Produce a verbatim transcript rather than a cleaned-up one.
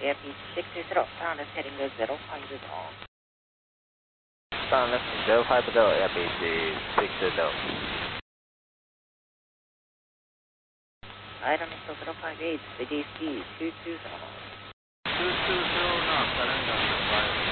Airspeed six two zero, turn left heading zero five zero. Turn left zero five zero, Airspeed six two zero. Item zero five eight, steady speed two two zero. two two zero knots, surrender.